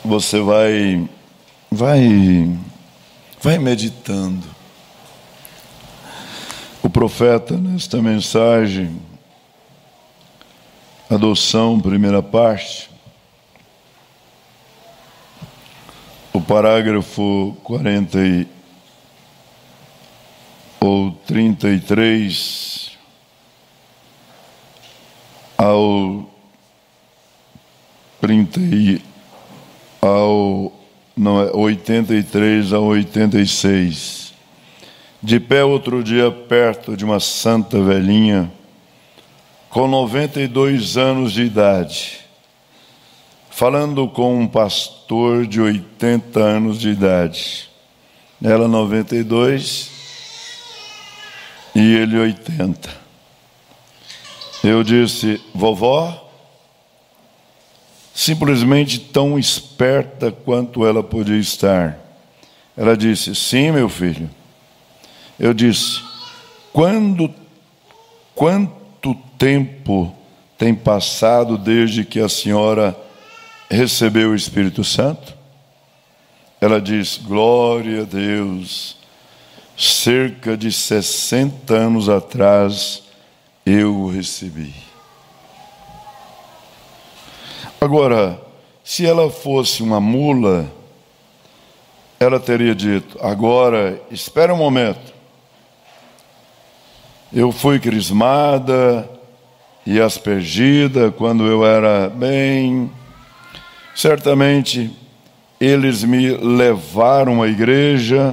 você vai meditando. O profeta, nesta mensagem, adoção, primeira parte, o parágrafo 33 ao 83 ao 86. De pé outro dia perto de uma santa velhinha com 92 anos de idade, falando com um pastor de 80 anos de idade. Ela 92 e ele 80. Eu disse: vovó, simplesmente tão esperta quanto ela podia estar. Ela disse: sim, meu filho. Eu disse: quanto tempo tem passado desde que a senhora recebeu o Espírito Santo? Ela disse: glória a Deus, cerca de 60 anos atrás eu o recebi. Agora, se ela fosse uma mula, ela teria dito: agora, espera um momento. Eu fui crismada e aspergida quando eu era bem. Certamente, eles me levaram à igreja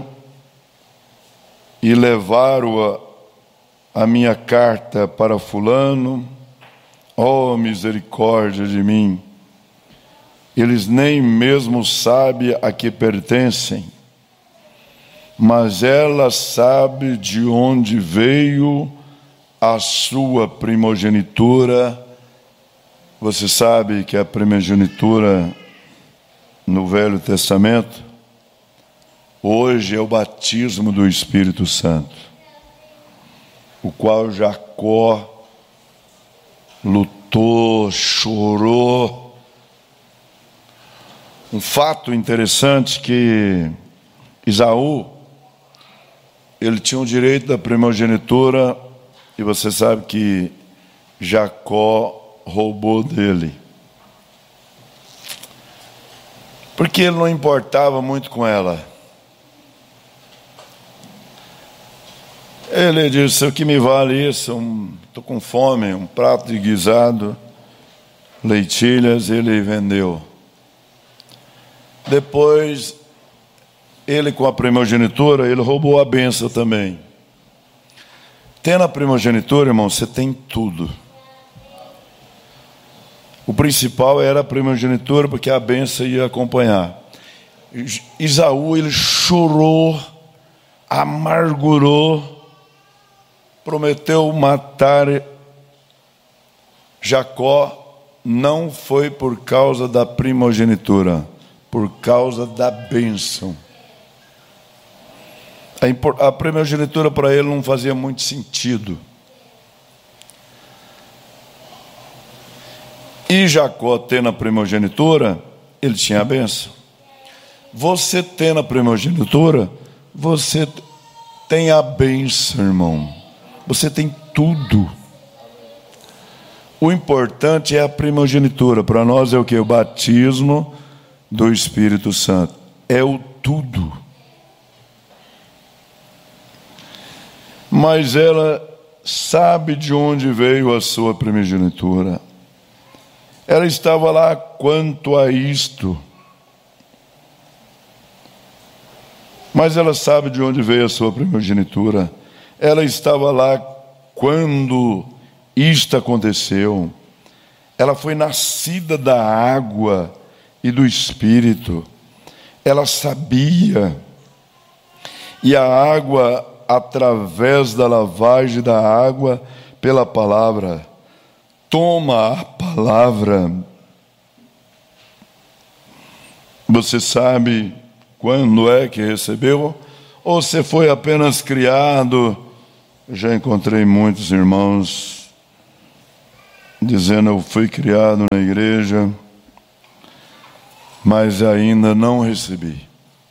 e levaram a minha carta para fulano. Oh, misericórdia de mim! Eles nem mesmo sabem a que pertencem, mas ela sabe de onde veio a sua primogenitura. Você sabe que a primogenitura no Velho Testamento, hoje é o batismo do Espírito Santo, o qual Jacó lutou, chorou. Um fato interessante que Esaú, ele tinha o direito da primogenitura, e você sabe que Jacó roubou dele. Porque ele não importava muito com ela. Ele disse: o que me vale isso? Estou com fome, um prato de guisado, lentilhas. Ele vendeu. Depois, ele com a primogenitura, ele roubou a bênção também. Tendo a primogenitura, irmão, você tem tudo. O principal era a primogenitura, porque a bênção ia acompanhar. Esaú, ele chorou, amargurou, prometeu matar Jacó. Não foi por causa da primogenitura, por causa da bênção. A primogenitura para ele não fazia muito sentido. E Jacó, tendo a primogenitura, ele tinha a bênção. Você tendo a primogenitura, você tem a bênção, irmão. Você tem tudo. O importante é a primogenitura. Para nós é o que? O batismo do Espírito Santo. É o tudo. Mas ela sabe de onde veio a sua primogenitura. Ela estava lá quanto a isto. Mas ela sabe de onde veio a sua primogenitura. Ela estava lá quando isto aconteceu. Ela foi nascida da água e do Espírito. Ela sabia. E a água, através da lavagem da água pela palavra, toma a palavra. Você sabe quando é que recebeu? Ou você foi apenas criado? Já encontrei muitos irmãos dizendo: eu fui criado na igreja, mas ainda não recebi.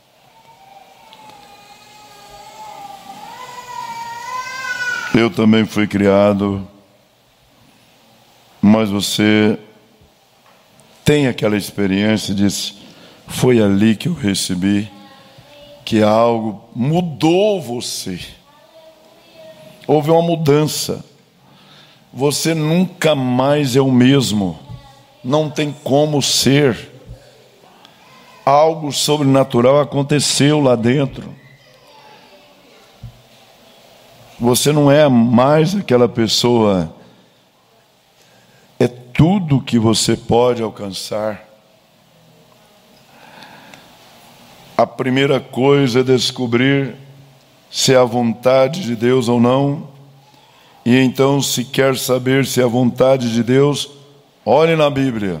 Eu também fui criado, mas você tem aquela experiência e diz: foi ali que eu recebi, que algo mudou você. Houve uma mudança. Você nunca mais é o mesmo. Não tem como ser. Algo sobrenatural aconteceu lá dentro. Você não é mais aquela pessoa. É tudo que você pode alcançar. A primeira coisa é descobrir se é a vontade de Deus ou não. E então, se quer saber se é a vontade de Deus, olhe na Bíblia.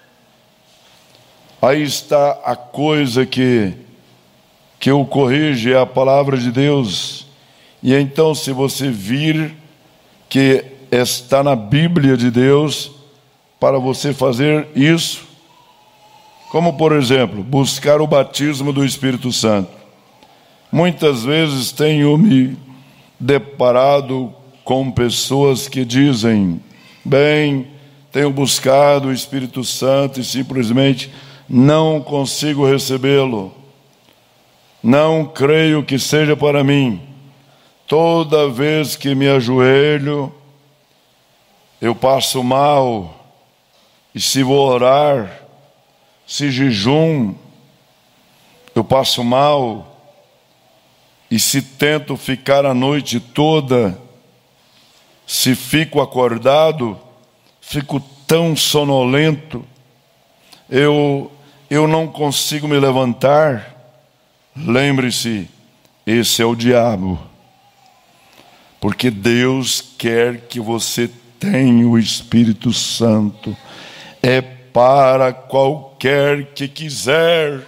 Aí está a coisa que o corrige, é a palavra de Deus. E então, se você vir que está na Bíblia de Deus, para você fazer isso, como por exemplo, buscar o batismo do Espírito Santo. Muitas vezes tenho me deparado com pessoas que dizem: bem, tenho buscado o Espírito Santo e simplesmente não consigo recebê-lo. Não creio que seja para mim. Toda vez que me ajoelho, eu passo mal. E se vou orar, se jejum, eu passo mal. E se tento ficar a noite toda, se fico acordado, fico tão sonolento, eu não consigo me levantar. Lembre-se, esse é o diabo. Porque Deus quer que você tenha o Espírito Santo. É para qualquer que quiser.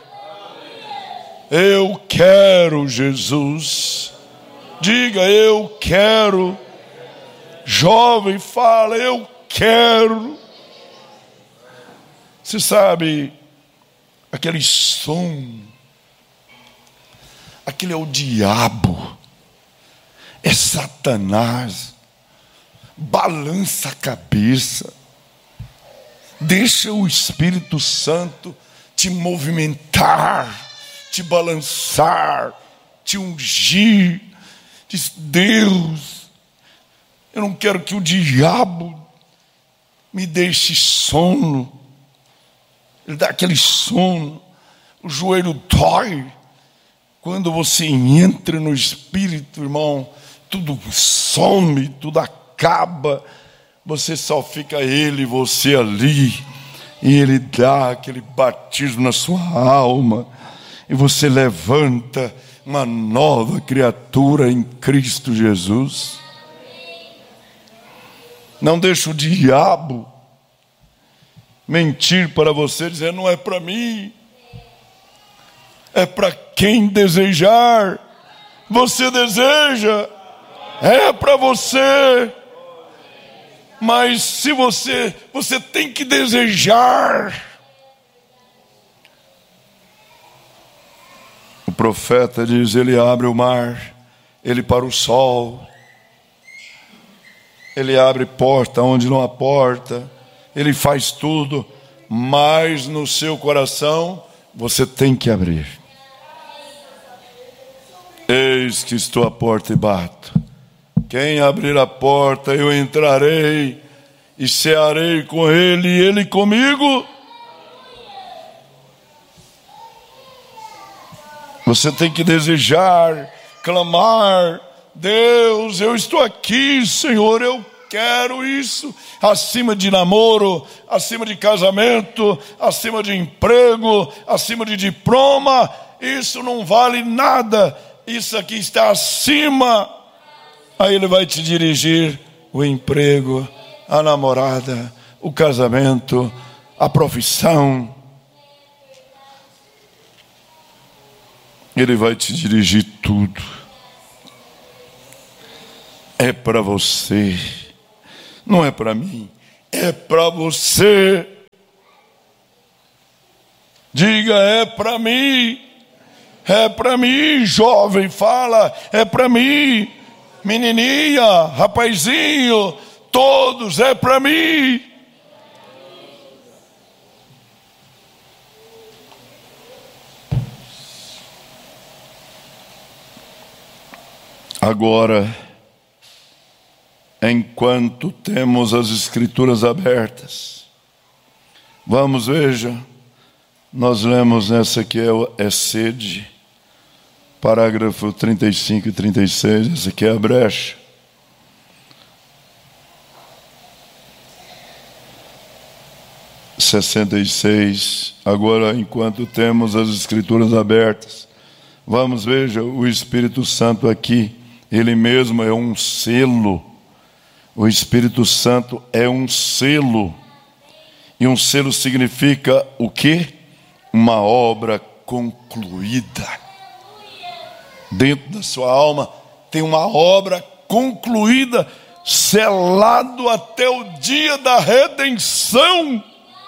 Eu quero Jesus. Diga: eu quero. Jovem, fala: eu quero. Você sabe, aquele som, aquele é o diabo, é Satanás. Balança a cabeça. Deixa o Espírito Santo te movimentar, te balançar, te ungir. Diz: Deus, eu não quero que o diabo me deixe sono. Ele dá aquele sono, o joelho dói. Quando você entra no Espírito, irmão, tudo some, tudo acaba. Você só fica ele e você ali. E ele dá aquele batismo na sua alma. E você levanta uma nova criatura em Cristo Jesus. Não deixe o diabo mentir para você, dizer: não é para mim, é para quem desejar. Você deseja, é para você, mas se você tem que desejar. O profeta diz: ele abre o mar, ele para o sol, ele abre porta onde não há porta, ele faz tudo, mas no seu coração você tem que abrir. Eis que estou à porta e bato. Quem abrir a porta, eu entrarei e cearei com ele e ele comigo. Você tem que desejar, clamar: Deus, eu estou aqui, Senhor, eu quero isso. Acima de namoro, acima de casamento, acima de emprego, acima de diploma, isso não vale nada. Isso aqui está acima. Aí ele vai te dirigir o emprego, a namorada, o casamento, a profissão. Ele vai te dirigir tudo. É para você. Não é para mim, é para você. Diga: é para mim. É para mim, jovem, fala, é para mim. Menininha, rapazinho, todos, é para mim. Agora, enquanto temos as Escrituras abertas, vamos, veja, nós lemos nessa aqui é sede, parágrafo 35 e 36, essa aqui é a brecha. (66). Agora, enquanto temos as Escrituras abertas, vamos, veja, o Espírito Santo aqui, ele mesmo é um selo. O Espírito Santo é um selo. E um selo significa o quê? Uma obra concluída. Dentro da sua alma tem uma obra concluída, selado até o dia da redenção.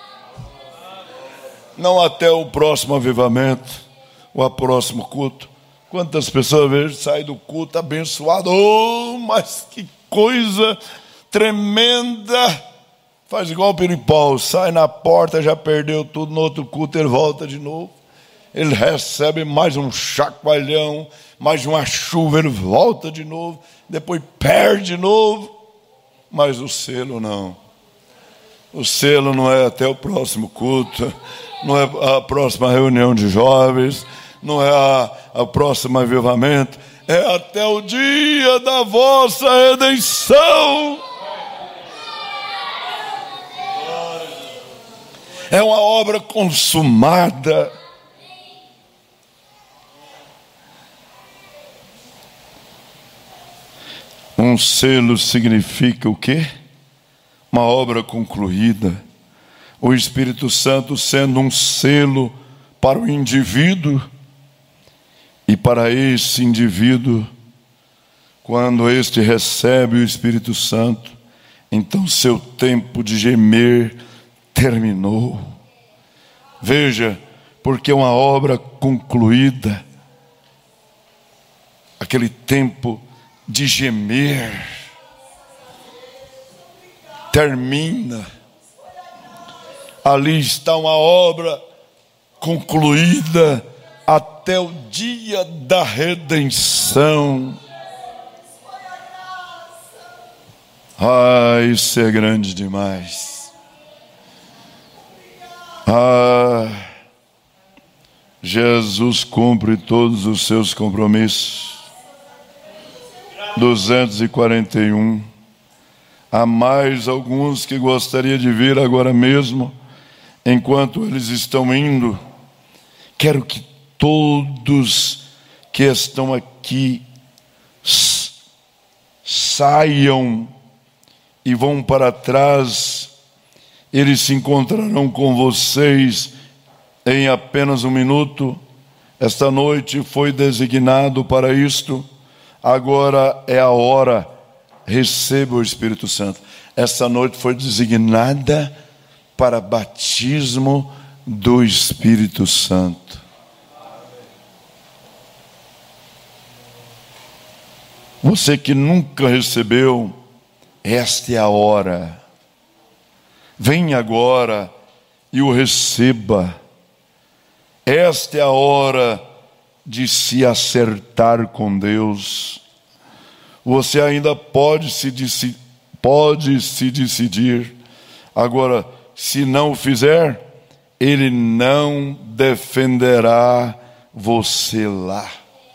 Não até o próximo avivamento, ou a próximo culto. Quantas pessoas vejo saem do culto abençoado, oh, mas que coisa tremenda. Faz igual o Piripau, sai na porta, já perdeu tudo, no outro culto ele volta de novo. Ele recebe mais um chacoalhão, mais uma chuva, ele volta de novo, depois perde de novo. Mas o selo não. O selo não é até o próximo culto, não é a próxima reunião de jovens, não é a próximo avivamento, é até o dia da vossa redenção. É uma obra consumada. Um selo significa o quê? Uma obra concluída. O Espírito Santo sendo um selo para o indivíduo, e para esse indivíduo, quando este recebe o Espírito Santo, então seu tempo de gemer terminou. Veja, porque uma obra concluída, aquele tempo de gemer termina. Ali está uma obra concluída até o dia da redenção. Isso é grande demais. Jesus cumpre todos os seus compromissos. 241. Há mais alguns que gostaria de vir agora mesmo, enquanto eles estão indo. Quero que todos que estão aqui saiam e vão para trás. Eles se encontrarão com vocês em apenas um minuto. Esta noite foi designado para isto. Agora é a hora. Receba o Espírito Santo. Esta noite foi designada para batismo do Espírito Santo. Você que nunca recebeu, esta é a hora. Venha agora e o receba. Esta é a hora de se acertar com Deus. Você ainda pode se decidir. Agora, se não o fizer, Ele não defenderá você lá.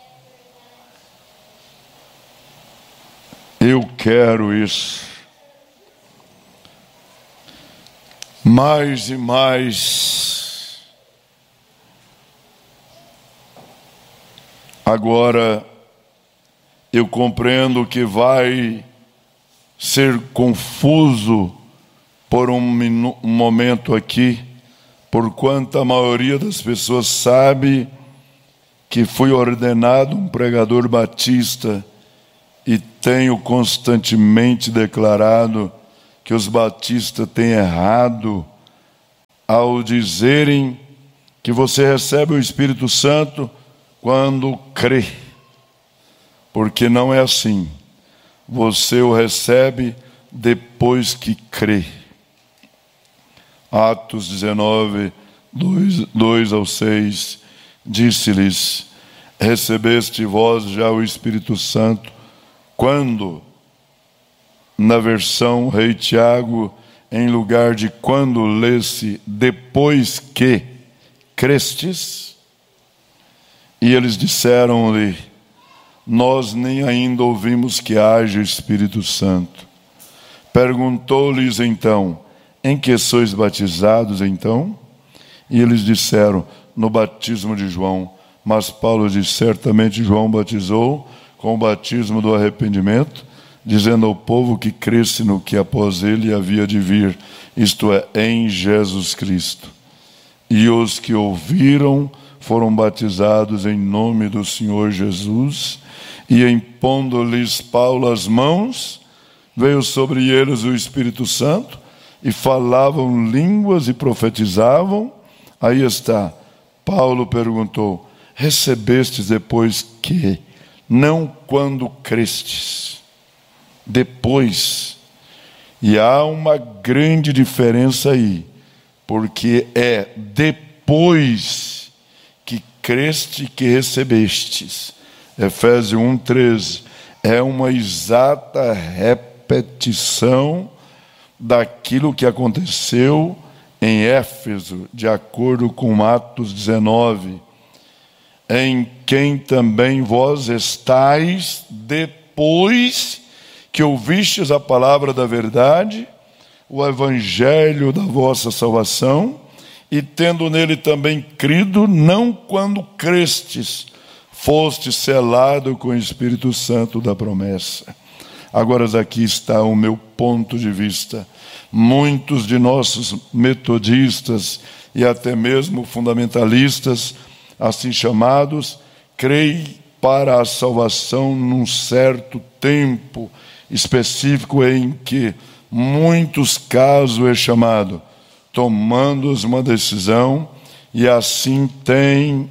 Eu quero isso. Mais e mais. Agora, eu compreendo que vai ser confuso por um momento aqui, porquanto a maioria das pessoas sabe que fui ordenado um pregador batista e tenho constantemente declarado que os batistas têm errado ao dizerem que você recebe o Espírito Santo quando crê, porque não é assim. Você o recebe depois que crê. Atos 19, 2 ao 6, disse-lhes: recebeste vós já o Espírito Santo, quando, na versão Rei Tiago, em lugar de quando lê-se depois que crestes? E eles disseram-lhe: nós nem ainda ouvimos que haja Espírito Santo. Perguntou-lhes então: em que sois batizados então? E eles disseram: no batismo de João. Mas Paulo disse: certamente João batizou com o batismo do arrependimento, dizendo ao povo que cresce no que após ele havia de vir, isto é, em Jesus Cristo. E os que ouviram foram batizados em nome do Senhor Jesus, e impondo-lhes Paulo as mãos, veio sobre eles o Espírito Santo, e falavam línguas e profetizavam. Aí está, Paulo perguntou: recebestes depois que? Não quando crestes. Depois. E há uma grande diferença aí, porque é depois que creste que recebestes. Efésios 1:13 é uma exata repetição daquilo que aconteceu em Éfeso, de acordo com Atos 19, em quem também vós estáis depois que ouvistes a palavra da verdade, o evangelho da vossa salvação, e tendo nele também crido, não quando crestes, foste selado com o Espírito Santo da promessa. Agora aqui está o meu ponto de vista. Muitos de nossos metodistas e até mesmo fundamentalistas, assim chamados, creem para a salvação num certo tempo específico em que muitos casos é chamado, tomando uma decisão, e assim tem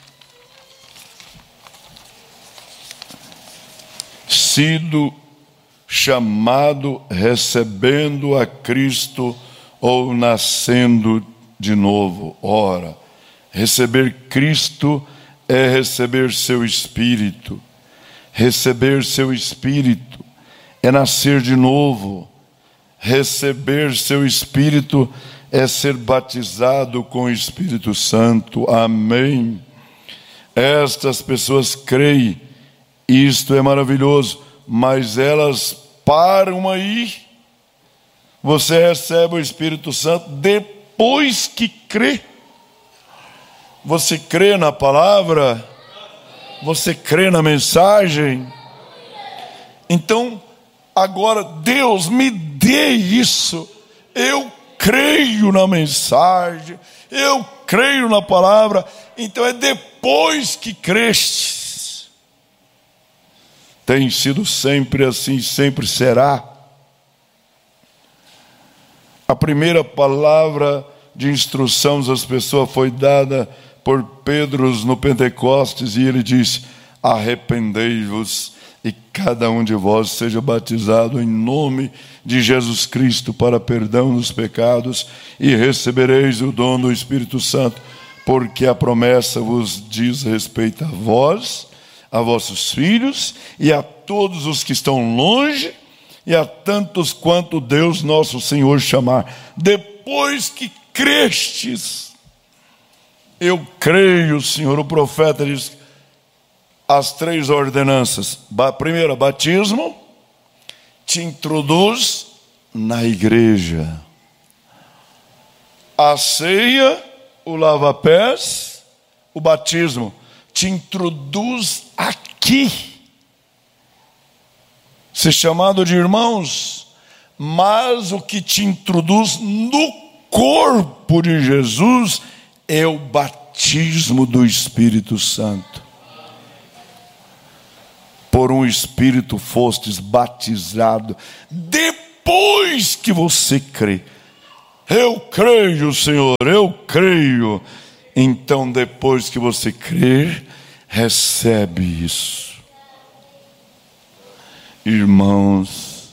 sido chamado recebendo a Cristo ou nascendo de novo. Ora, receber Cristo é receber seu Espírito. Receber seu Espírito é nascer de novo. Receber seu Espírito é ser batizado com o Espírito Santo. Amém. Estas pessoas creem, isto é maravilhoso, mas elas param aí. Você recebe o Espírito Santo depois que crê. Você crê na palavra? Você crê na mensagem? Então, agora Deus me dê isso. Eu creio na mensagem, eu creio na palavra. Então é depois que crestes. Tem sido sempre assim, sempre será. A primeira palavra de instrução às pessoas foi dada por Pedro no Pentecostes, e ele disse: arrependei-vos e cada um de vós seja batizado em nome de Jesus Cristo para perdão dos pecados, e recebereis o dom do Espírito Santo, porque a promessa vos diz respeito a vós, a vossos filhos e a todos os que estão longe, e a tantos quanto Deus nosso Senhor chamar. Depois que crestes, eu creio, Senhor. O profeta diz as 3 ordenanças. Primeiro, batismo, te introduz na igreja. A ceia, o lava-pés, o batismo, te introduz aqui. Ser chamado de irmãos, mas o que te introduz no corpo de Jesus é o batismo do Espírito Santo. Por um Espírito fostes batizado depois que você crê. Eu creio, Senhor, eu creio. Então, depois que você crer, recebe isso. Irmãos,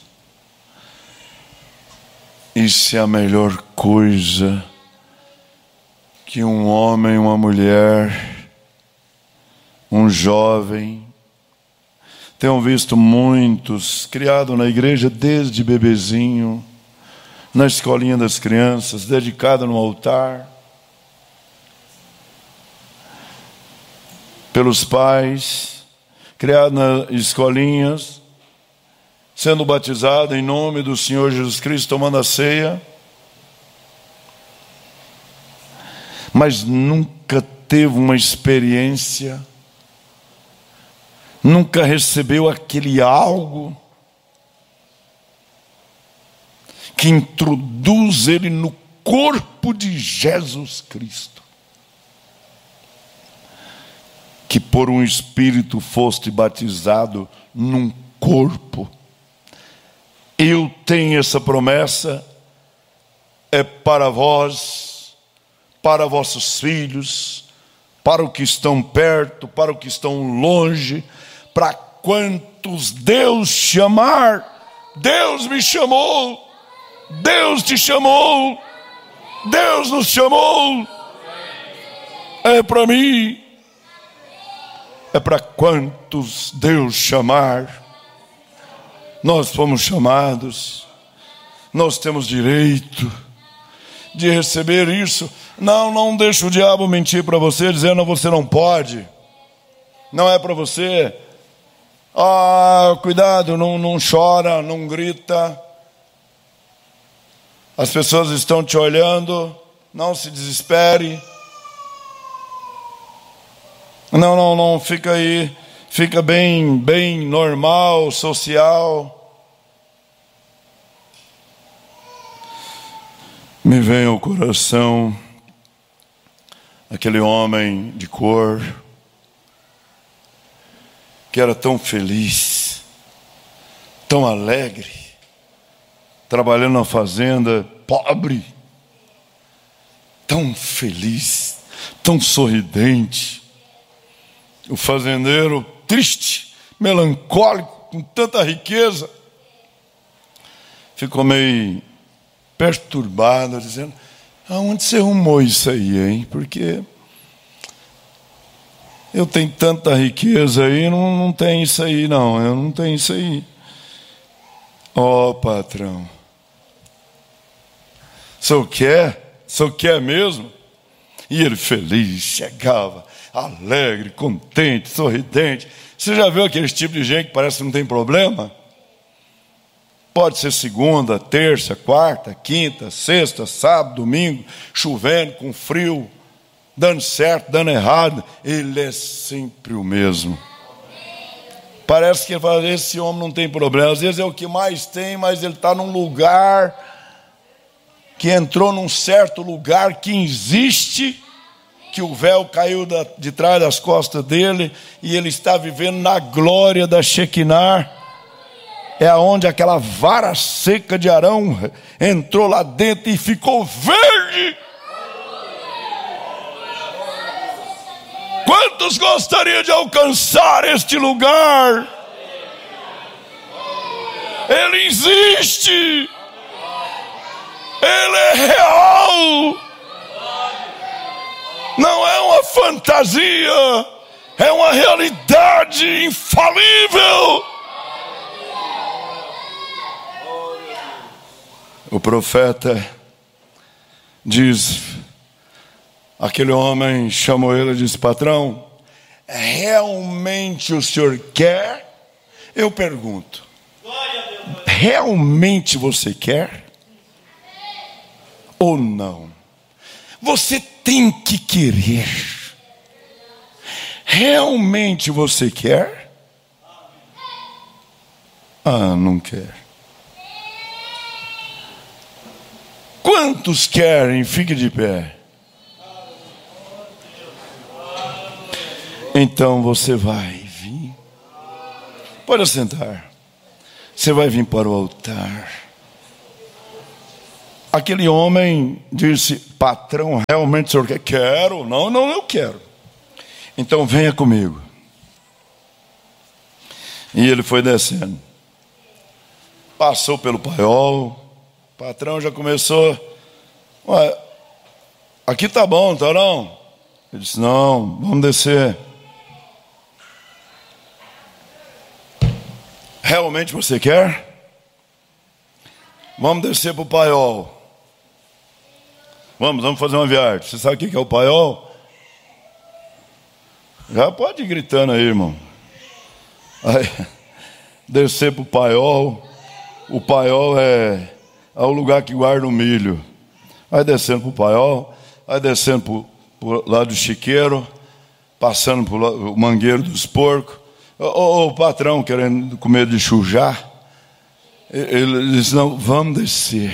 isso é a melhor coisa que um homem, uma mulher, um jovem, tenho visto muitos criados na igreja desde bebezinho, na escolinha das crianças, dedicado no altar, pelos pais, criado nas escolinhas, sendo batizado em nome do Senhor Jesus Cristo, tomando a ceia, mas nunca teve uma experiência, nunca recebeu aquele algo que introduz ele no corpo de Jesus Cristo. Que por um Espírito foste batizado num corpo. Eu tenho essa promessa, é para vós, para vossos filhos, para os que estão perto, para os que estão longe, para quantos Deus chamar. Deus me chamou, Deus te chamou, Deus nos chamou, é para mim, é para quantos Deus chamar. Nós fomos chamados, nós temos direito de receber isso. Não deixa o diabo mentir para você, dizendo você não pode, não é para você. Cuidado, não chora, não grita. As pessoas estão te olhando, não se desespere. Não, fica aí, fica bem normal, social. Me vem ao coração aquele homem de cor que era tão feliz, tão alegre, trabalhando na fazenda, pobre, tão feliz, tão sorridente. O fazendeiro triste, melancólico, com tanta riqueza, ficou meio perturbado, dizendo: aonde você arrumou isso aí, hein? Porque eu tenho tanta riqueza aí, não tem isso aí não, eu não tenho isso aí. Patrão, o senhor quer mesmo? E ele feliz, chegava, alegre, contente, sorridente. Você já viu aquele tipo de gente que parece que não tem problema? Pode ser segunda, terça, quarta, quinta, sexta, sábado, domingo, chovendo, com frio, dando certo, dando errado, ele é sempre o mesmo. Parece que ele fala: esse homem não tem problema. Às vezes é o que mais tem, mas ele está num lugar, que entrou num certo lugar que existe, que o véu caiu de trás das costas dele, e ele está vivendo na glória da Shekinah. É aonde aquela vara seca de Arão entrou lá dentro e ficou verde. Quantos gostariam de alcançar este lugar? Ele existe. Ele é real. Não é uma fantasia, é uma realidade infalível. O profeta diz, aquele homem chamou ele e disse: patrão, realmente o senhor quer? Eu pergunto, realmente você quer? Ou não? Você tem que querer. Realmente você quer? Não quer. Quantos querem? Fique de pé. Então você vai vir. Pode sentar. Você vai vir para o altar. Aquele homem disse: patrão, realmente o senhor quer? Quero. Não, eu quero. Então venha comigo. E ele foi descendo. Passou pelo paiol. O patrão já começou: ué, aqui tá bom, tá não? Ele disse: não, vamos descer. Realmente você quer? Vamos descer para o paiol. Vamos fazer uma viagem. Você sabe o que é o paiol? Já pode ir gritando aí, irmão. Aí, descer para o paiol. O paiol é o lugar que guarda o milho. Vai descendo para o paiol. Vai descendo para o lado do chiqueiro. Passando para o mangueiro dos porcos. O patrão querendo comer de chujá. Ele disse: não, vamos descer.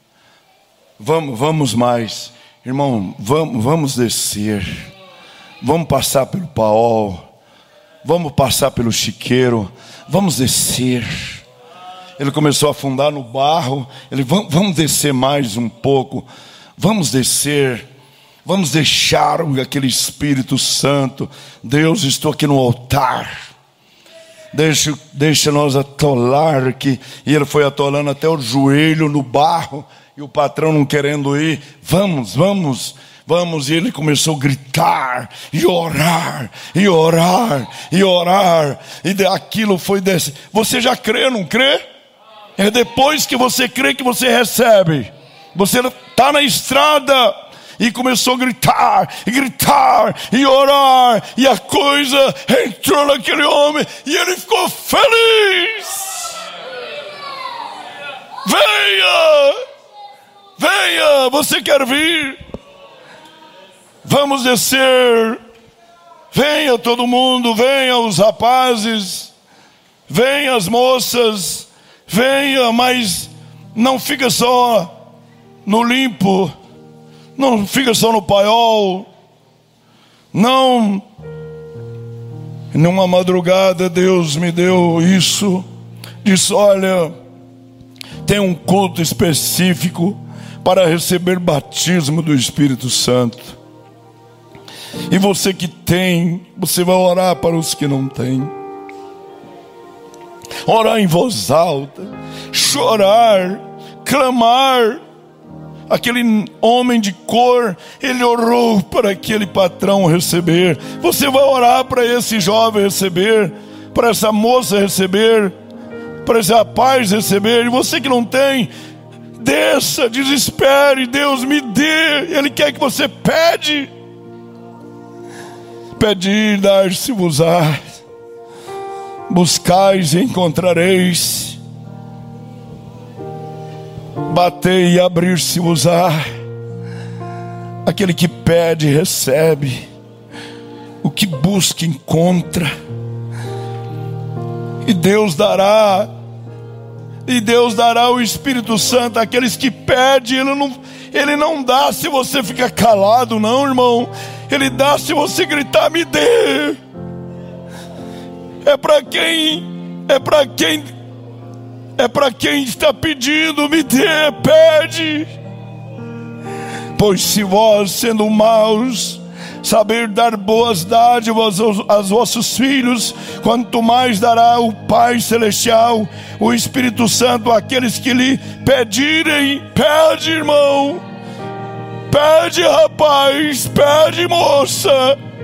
Vamos mais. Irmão, vamos descer. Vamos passar pelo paiol. Vamos passar pelo chiqueiro. Vamos descer. Ele começou a afundar no barro. Ele: vamos descer mais um pouco. Vamos descer. Vamos deixar aquele Espírito Santo. Deus, estou aqui no altar. Deixa nós atolar aqui. E ele foi atolando até o joelho no barro. E o patrão não querendo ir. Vamos. E ele começou a gritar e orar. E aquilo foi descer. Você já crê, não crê? É depois que você crê que você recebe. Você está na estrada e começou a gritar e orar. E a coisa entrou naquele homem e ele ficou feliz. Venha, você quer vir? Vamos descer. Venha todo mundo, venha os rapazes, venha as moças, venha, mas não fica só no limpo. Não fica só no paiol. Não. Numa madrugada Deus me deu isso. Disse: olha, tem um culto específico para receber batismo do Espírito Santo. E você que tem, você vai orar para os que não têm. Orar em voz alta, chorar, clamar. Aquele homem de cor, ele orou para aquele patrão receber. Você vai orar para esse jovem receber, para essa moça receber, para esse rapaz receber. E você que não tem, desça, desespere, Deus me dê. Ele quer que você pede. Pedir, dar-se-vos-á. Buscais e encontrareis. Batei e abrir-se-vos-á. Aquele que pede, recebe. O que busca, encontra. E Deus dará. E Deus dará o Espírito Santo àqueles que pedem. Ele não dá se você ficar calado, não, irmão. Ele dá se você gritar: me dê. É para quem está pedindo: me dê, pede. Pois se vós, sendo maus, saber dar boas dádivas aos vossos filhos, quanto mais dará o Pai Celestial o Espírito Santo àqueles que lhe pedirem. Pede, irmão. Pede, rapaz. Pede, moça.